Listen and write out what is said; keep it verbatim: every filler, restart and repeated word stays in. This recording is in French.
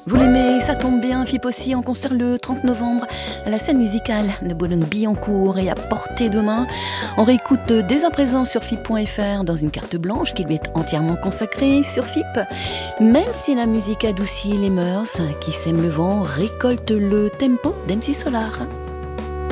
Vous l'aimez, ça tombe bien, F I P aussi en concert le trente novembre à la scène musicale de Boulogne-Billancourt et à portée de main. On réécoute dès à présent sur F I P point F R dans une carte blanche qui lui est entièrement consacrée sur F I P. Même si la musique adoucit les mœurs, qui sème le vent récolte le tempo d'M C Solar.